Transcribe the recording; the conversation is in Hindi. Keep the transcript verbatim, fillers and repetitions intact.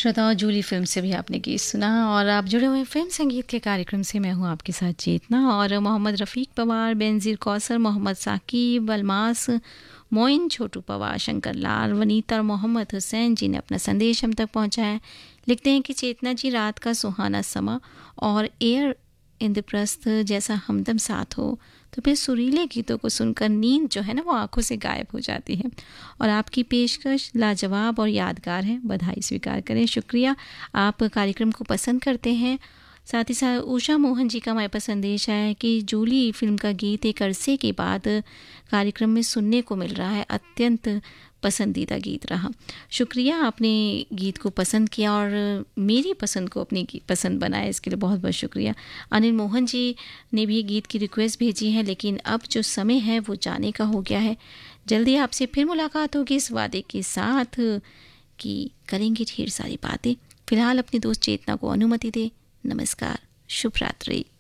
श्रोताओं, जूली फिल्म से भी आपने गीत सुना और आप जुड़े हुए फिल्म संगीत के कार्यक्रम से। मैं हूं आपके साथ चेतना और मोहम्मद रफ़ीक पवार, बेनज़ीर कौसर, मोहम्मद साकिब, अलमास, मोइन, छोटू पवार, शंकर लाल, वनीता और मोहम्मद हुसैन जी ने अपना संदेश हम तक पहुंचाया। लिखते हैं कि चेतना जी, रात का सुहाना समा और एयर इंद्रप्रस्थ जैसा हमदम साथ हो तो फिर सुरीले गीतों को सुनकर नींद जो है ना वो आंखों से गायब हो जाती है। और आपकी पेशकश लाजवाब और यादगार है, बधाई स्वीकार करें। शुक्रिया, आप कार्यक्रम को पसंद करते हैं। साथ ही साथ उषा मोहन जी का हमारे पास संदेश आया कि जूली फिल्म का गीत एक अरसे के बाद कार्यक्रम में सुनने को मिल रहा है, अत्यंत पसंदीदा गीत रहा। शुक्रिया, आपने गीत को पसंद किया और मेरी पसंद को अपनी पसंद बनाया, इसके लिए बहुत बहुत शुक्रिया। अनिल मोहन जी ने भी गीत की रिक्वेस्ट भेजी है, लेकिन अब जो समय है वो जाने का हो गया है। जल्दी आपसे फिर मुलाकात होगी इस वादे के साथ कि करेंगे ढेर सारी बातें। फिलहाल अपनी दोस्त चेतना को अनुमति दे। नमस्कार, शुभ रात्रि।